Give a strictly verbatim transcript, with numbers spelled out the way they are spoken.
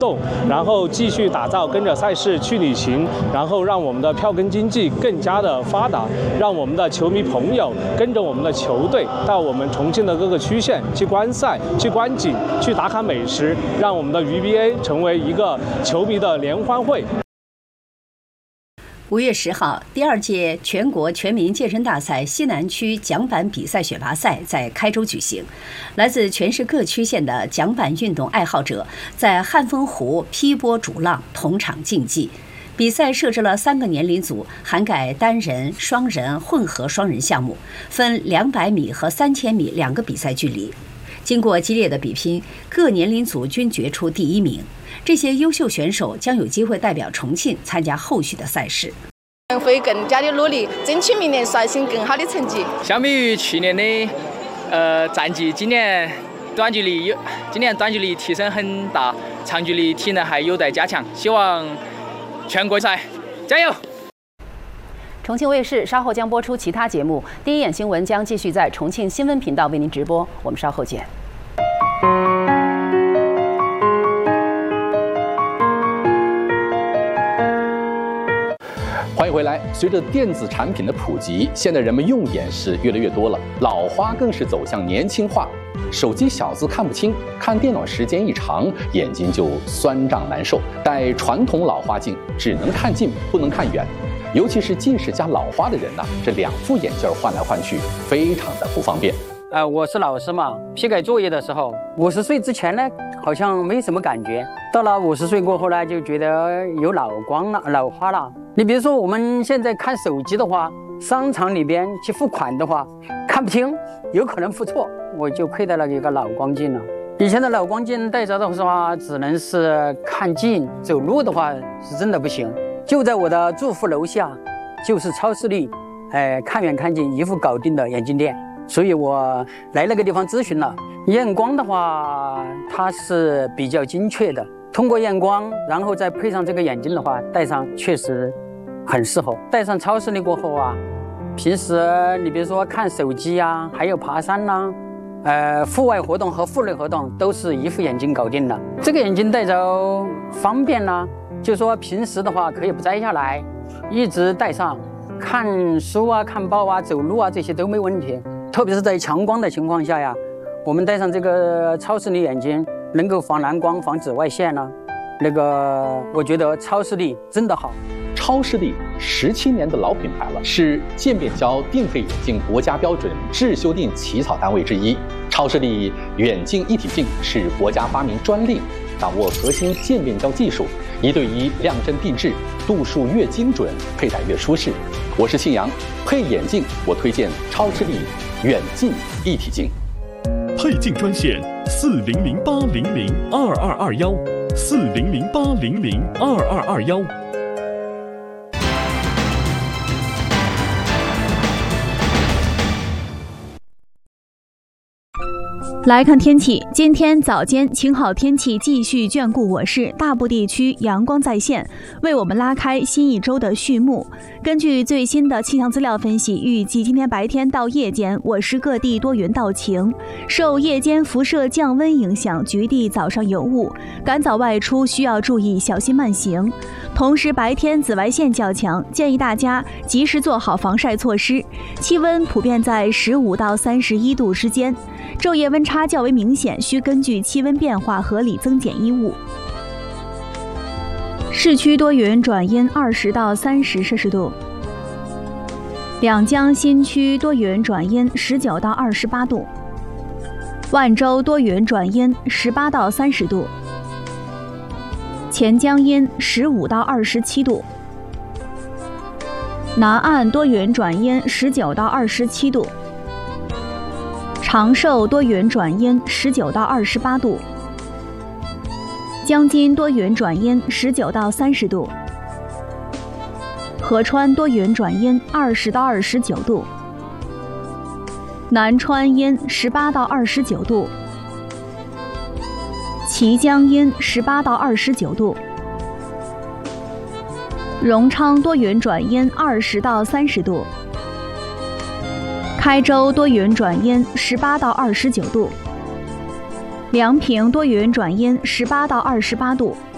动，然后继续打造跟着赛事去旅行，然后让我们的票根经济更加的发达，让我们的球迷朋友跟着我们的球队到我们重庆的各个区县去观赛、去观景、去打卡美食，让我们的 V B A 成为一个球迷的联欢会。 五月十号，第二届全国全民健身大赛西南区桨板比赛选拔赛在开州举行。来自全市各区县的桨板运动爱好者在汉风湖劈波逐浪，同场竞技。比赛设置了三个年龄组，涵盖单人、双人、混合双人项目，分两百米和三千米两个比赛距离。经过激烈的比拼，各年龄组均决出第一名。这些优秀选手将有机会代表重庆参加后续的赛事。 会更加的努力，争取明年刷新更好的成绩。 相比于去年的呃战绩，今年短距离有今年短距离提升很大，长距离体能还有待加强。希望全国赛加油！ 重庆卫视稍后将播出其他节目，第一眼新闻将继续在重庆新闻频道为您直播。我们稍后见。 欢迎回来。随着电子产品的普及，现在人们用眼是越来越多了，老花更是走向年轻化。手机小字看不清，看电脑时间一长，眼睛就酸胀难受。戴传统老花镜只能看近，不能看远。尤其是近视加老花的人呐、啊，这两副眼镜换来换去，非常的不方便。 呃，我是老师嘛，批改作业的时候，五十岁之前呢，好像没什么感觉，到了五十岁过后呢，就觉得有老光了、老花了。你比如说我们现在看手机的话，商场里边去付款的话，看不清，有可能付错，我就佩戴了一个老光镜了。以前的老光镜戴着的话，只能是看近，走路的话是真的不行。就在我的住户楼下，就是超视力，哎、呃，看远看近一副搞定的眼镜店。所以我来那个地方咨询了，验光的话，它是比较精确的。通过验光，然后再配上这个眼镜的话，戴上确实很适合。戴上超视力过后啊，平时你比如说看手机啊，还有爬山呐、啊，呃，户外活动和户内活动都是一副眼镜搞定的。这个眼镜戴着方便呢、啊，就说平时的话可以不摘下来，一直戴上，看书啊、看报啊、走路啊这些都没问题。特别是在强光的情况下呀，我们戴上这个超视力眼镜，能够防蓝光、防紫外线呢、啊。那个，我觉得超视力真的好。 超视力十七年的老品牌了，是渐变焦定配眼镜国家标准质修订起草单位之一。超视力远近一体镜是国家发明专利，掌握核心渐变焦技术，一对一量真定制，度数越精准，佩戴越舒适。我是庆阳，配眼镜我推荐超视力远近一体镜。 配镜专线四零零八零零二二二幺，四零零八零零二二二幺。 来看天气，今天早间晴好天气继续眷顾我市，大部地区阳光再现，为我们拉开新一周的序幕。根据最新的气象资料分析，预计今天白天到夜间，我市各地多云到晴，受夜间辐射降温影响，局地早上有雾，赶早外出需要注意小心慢行。同时，白天紫外线较强，建议大家及时做好防晒措施。气温普遍在十五到三十一度之间，昼夜温差较为明显，需根据气温变化合理增减衣物。市区多云转阴，二十到三十摄氏度。两江新区多云转阴，十九到二十八度。万州多云转阴，十八到三十度。钱江阴十五到二十七度。南岸多云转阴，十九到二十七度。长寿多云转阴，十九到二十八度。江津多云转阴，十九到三十度。合川多云转阴，二十到二十九度。南川阴，十八到二十九度。綦江阴，十八到二十九度。荣昌多云转阴，二十到三十度。开州多云转阴，十八到二十九度。梁平多云转阴，十八到二十八度。